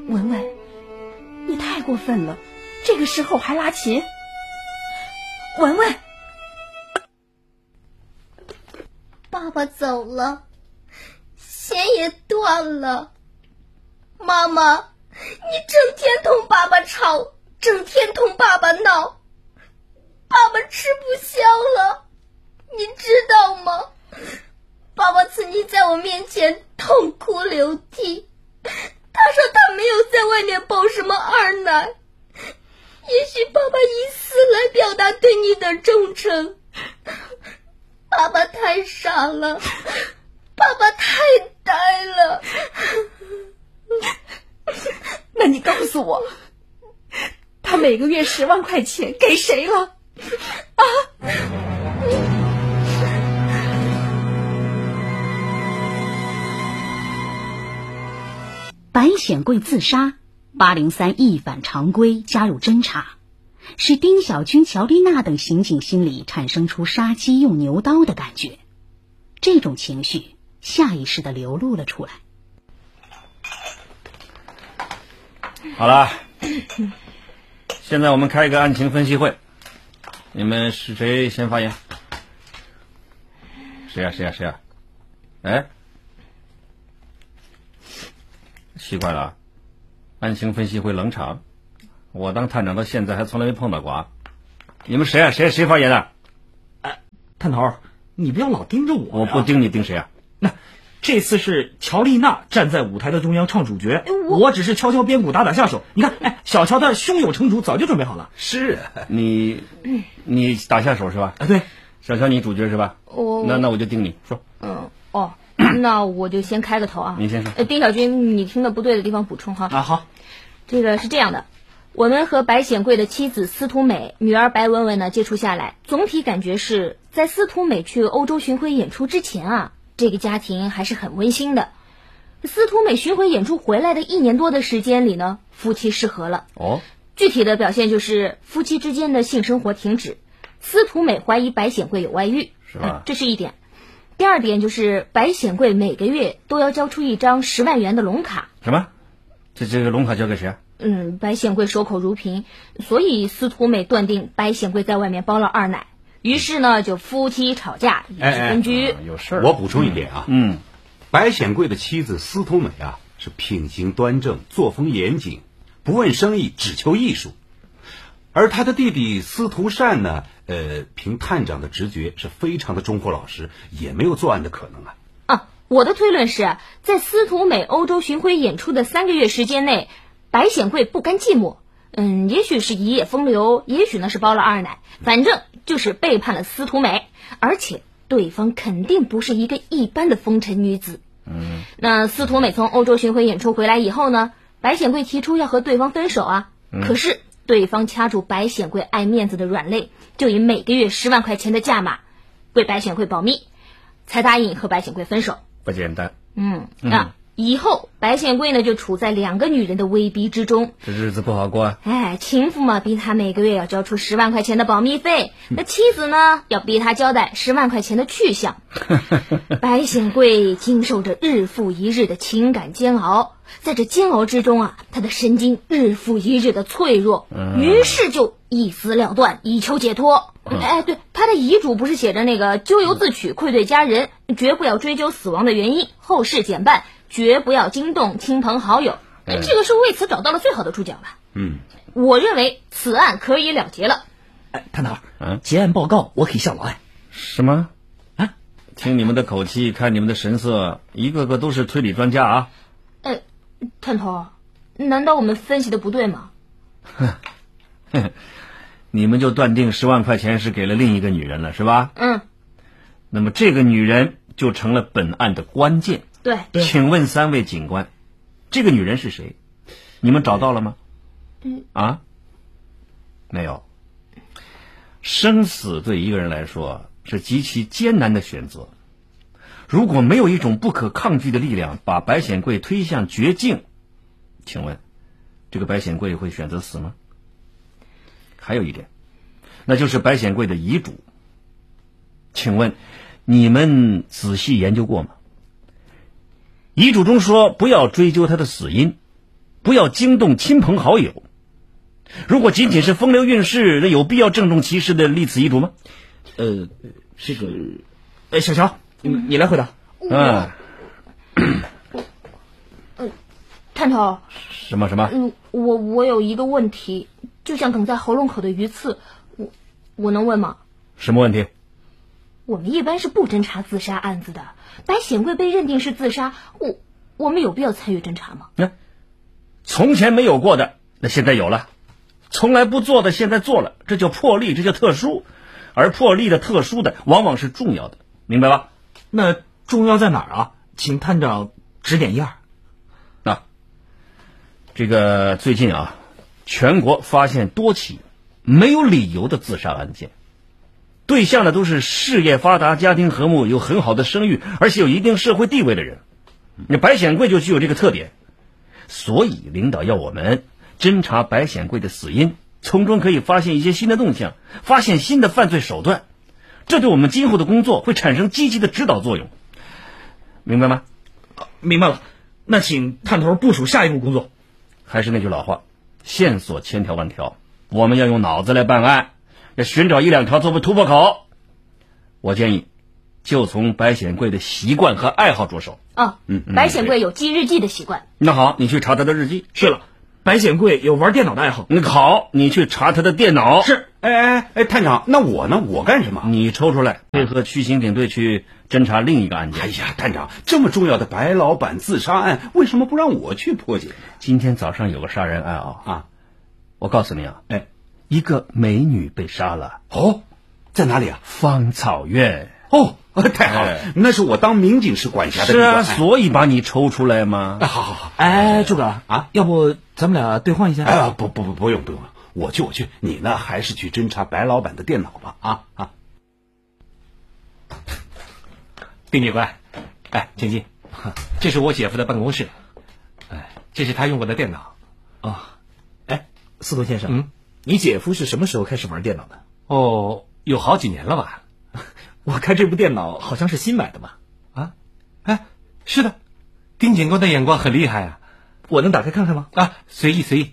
文文，你太过分了，这个时候还拉琴。文文， 爸爸走了，弦也断了。妈妈，你整天同爸爸吵，整天同爸爸闹，爸爸吃不消了，你知道吗？爸爸曾经在我面前痛哭流涕，他说他没有在外面抱什么二奶，也许爸爸以死来表达对你的忠诚。爸爸太傻了，爸爸太呆了。 那你告诉我，他每个月10万块钱给谁了？啊！ 白显贵自杀，803一反常规加入侦查，使丁小军、乔丽娜等刑警心里产生出杀鸡用牛刀的感觉。这种情绪下意识地流露了出来。 好了，现在我们开一个案情分析会，你们是谁先发言？谁呀？哎，奇怪了，案情分析会冷场，我当探长到现在还从来没碰到过啊！你们谁啊？谁发言的？ 探头，你不要老盯着我呀。 我不盯你盯谁啊？ 那这次是乔丽娜站在舞台的中央唱主角，我只是敲敲边鼓打下手。你看，小乔的胸有成竹早就准备好了。 是你打下手是吧？ 对， 小乔你主角是吧？那我就盯你说。 那我就先开个头啊。 你先说。 丁小军，你听的不对的地方补充哈。 好。 这个是这样的，我们和白显贵的妻子司徒美、女儿白文文呢接触下来，总体感觉是在司徒美去欧洲巡回演出之前啊，这个家庭还是很温馨的。司徒美巡回演出回来的1年多的时间里呢，夫妻失和了。具体的表现就是夫妻之间的性生活停止，司徒美怀疑白显贵有外遇， 是吧？ 这是一点。第二点就是白显贵每个月都要交出一张10万元的龙卡。 什么？这个龙卡交给谁啊？ 白显贵守口如瓶，所以司徒美断定白显贵在外面包了二奶，于是呢就夫妻吵架，一起分居。 有事儿。 我补充一点啊，白显贵的妻子司徒美啊，是品行端正，作风严谨，不问生意，只求艺术。而他的弟弟司徒善呢，凭探长的直觉是非常的忠厚老实，也没有作案的可能啊。 我的推论是，在司徒美欧洲巡回演出的3个月时间内，白显贵不甘寂寞，也许是一夜风流，也许呢是包了二奶，反正就是背叛了司徒美，而且对方肯定不是一个一般的风尘女子。那司徒美从欧洲巡回演出回来以后呢，白显贵提出要和对方分手啊，可是对方掐住白显贵爱面子的软肋，就以每个月10万块钱的价码为白显贵保密，才答应和白显贵分手。 不简单。 以后白显贵呢就处在2个女人的威逼之中， 这日子不好过啊。 情妇嘛逼他每个月要交出10万块钱的保密费，那妻子呢要逼他交代10万块钱的去向。白显贵经受着日复一日的情感煎熬，在这煎熬之中啊，他的神经日复一日的脆弱，于是就一死了断，以求解脱。对，他的遗嘱不是写着那个咎由自取，愧对家人，绝不要追究死亡的原因，后事减半，绝不要惊动亲朋好友。这个是为此找到了最好的注脚吧。我认为此案可以了结了。 探头，结案报告我可以效劳。 什么？听你们的口气，看你们的神色，一个个都是推理专家啊。 探头，难道我们分析的不对吗？ 你们就断定10万块钱是给了另一个女人了，是吧？那么这个女人就成了本案的关键。 对。 请问3位警官，这个女人是谁？你们找到了吗？没有。生死对一个人来说是极其艰难的选择，如果没有一种不可抗拒的力量把白显贵推向绝境，请问这个白显贵会选择死吗？还有一点，那就是白显贵的遗嘱，请问你们仔细研究过吗？遗嘱中说不要追究他的死因， 不要惊动亲朋好友。如果仅仅是风流韵事，那有必要郑重其事的立此遗嘱吗？ 这个，小乔，你来回答。 探头。 什么？ 我有一个问题，就像梗在喉咙口的鱼刺，我能问吗？ 什么问题？ 我们一般是不侦查自杀案子的，白显贵被认定是自杀，我们有必要参与侦查吗？ 从前没有过的，那现在有了；从来不做的，现在做了，这叫破例，这叫特殊。而破例的、特殊的，往往是重要的，明白吧？ 那重要在哪儿啊？请探长指点一二。 这个最近全国发现多起没有理由的自杀案件，对象呢都是事业发达、家庭和睦、有很好的声誉，而且有一定社会地位的人。那白显贵就具有这个特点，所以领导要我们侦查白显贵的死因，从中可以发现一些新的动向，发现新的犯罪手段，这对我们今后的工作会产生积极的指导作用，明白吗？ 明白了。那请探头部署下一步工作。 还是那句老话，线索千条万条，我们要用脑子来办案，要寻找一两条作为突破口。我建议就从白显贵的习惯和爱好着手。 白显贵有记日记的习惯。 那好，你去查他的日记。 是了，白显贵有玩电脑的爱好。 那好，你去查他的电脑。 是。 探长，那我呢？我干什么？ 你抽出来配合区刑警队去侦查另一个案件。 哎呀，探长，这么重要的白老板自杀案，为什么不让我去破解？ 今天早上有个杀人案我告诉你一个美女被杀了。 在哪里啊？ 芳草院。 太好了，那是我当民警室管辖的地方。 所以把你抽出来嘛。 好。 诸葛要不咱们俩兑换一下？ 不用，我去，你呢还是去侦查白老板的电脑吧。 丁警官，请进，这是我姐夫的办公室，这是他用过的电脑。 司徒先生，你姐夫是什么时候开始玩电脑的？ 有好几年了吧？ 我看这部电脑好像是新买的嘛。 是的，丁警官的眼光很厉害啊。 我能打开看看吗？ 随意。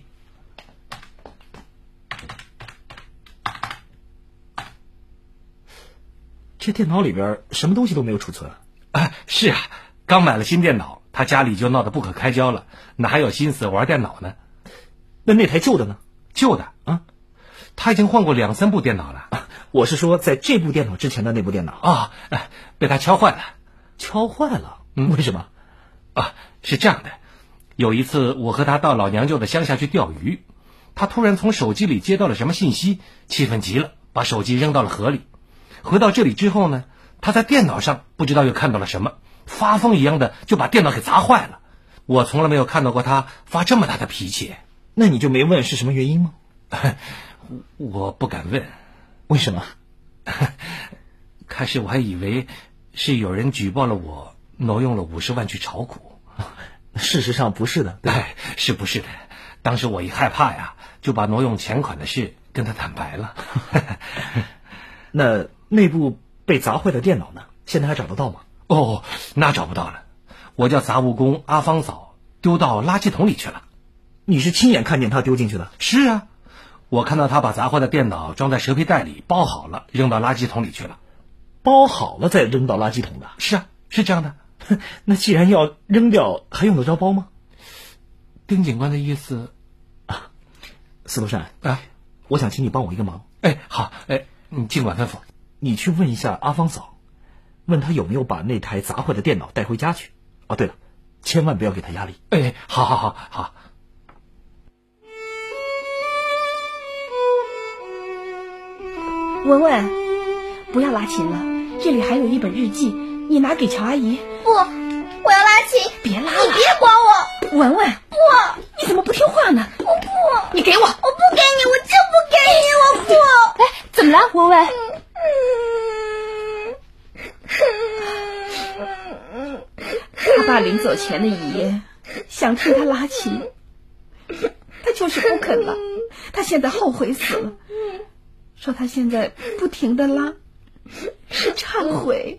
这电脑里边什么东西都没有储存。 是啊，刚买了新电脑，他家里就闹得不可开交了，哪还有心思玩电脑呢？ 那台旧的呢？ 旧的他已经换过2-3部电脑了。 我是说在这部电脑之前的那部电脑。 被他敲坏了。 敲坏了？为什么？ 是这样的，有一次我和他到老娘舅的乡下去钓鱼，他突然从手机里接到了什么信息，气愤极了，把手机扔到了河里。回到这里之后呢，他在电脑上不知道又看到了什么，发疯一样的就把电脑给砸坏了。我从来没有看到过他发这么大的脾气。 那你就没问是什么原因吗？ 我不敢问。 为什么？ 开始我还以为是有人举报了我挪用了50万去炒股。 事实上不是的。 是不是的？当时我一害怕呀，就把挪用钱款的事跟他坦白了。 那部被砸坏的电脑呢？现在还找得到吗？ 那找不到了。我叫杂物工阿芳嫂丢到垃圾桶里去了。 你是亲眼看见他丢进去的？ 是啊，我看到他把砸坏的电脑装在蛇皮袋里包好了，扔到垃圾桶里去了。 包好了再扔到垃圾桶的？ 是啊，是这样的。 那既然要扔掉，还用得着包吗？ 丁警官的意思司徒善我想请你帮我一个忙。 好，你尽管吩咐。 你去问一下阿芳嫂，问她有没有把那台砸坏的电脑带回家去。对了，千万不要给她压力。 好。 文文，不要拉琴了，这里还有一本日记，你拿给乔阿姨。 不，我要拉琴。 别拉了， 你别管我。 文文， 不， 你怎么不听话呢？ 我不， 你给我， 我不给你，我真不给你，我不。 怎么了，文文？他爸临走前的遗言，想听他拉琴，他就是不肯了。他现在后悔死了，说他现在不停的拉，是忏悔。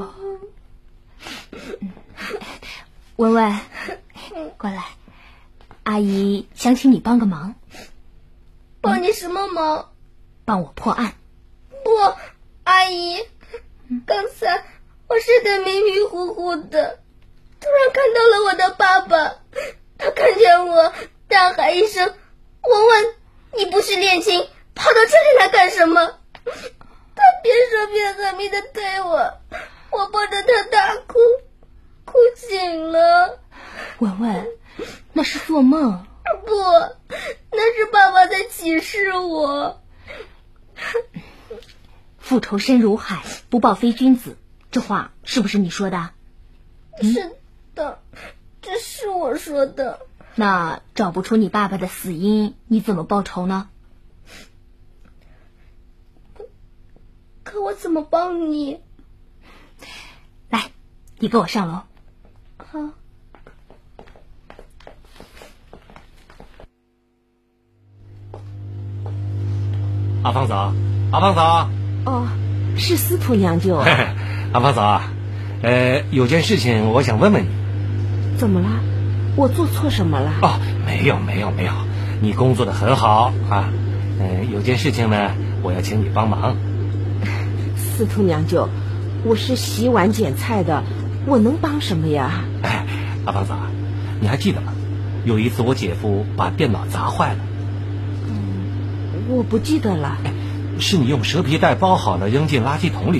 文文，过来。 阿姨想请你帮个忙。 帮你什么忙？ 帮我破案。 不，阿姨，刚才我睡得迷迷糊糊的，突然看到了我的爸爸，他看见我大喊一声，我问你不是练琴，跑到这里来干什么？他边说边狠命的推我，我抱着他大哭，哭醒了。 文文，那是做梦。 不，那是爸爸在启示我。 复仇深如海，不报非君子，这话是不是你说的？ 是的，这是我说的。 那找不出你爸爸的死因，你怎么报仇呢？ 可我怎么帮你？ 来，你跟我上楼。 好。 阿芳嫂，阿芳嫂。 哦，是司徒娘舅啊。 阿芳嫂啊，有件事情我想问问你。 怎么了？我做错什么了？ 哦，没有，你工作得很好啊。有件事情呢，我要请你帮忙。 司徒娘舅，我是洗碗捡菜的，我能帮什么呀？ 阿芳嫂，你还记得吗？有一次我姐夫把电脑砸坏了。 我不记得了。 是你用蛇皮袋包好了扔进垃圾桶里。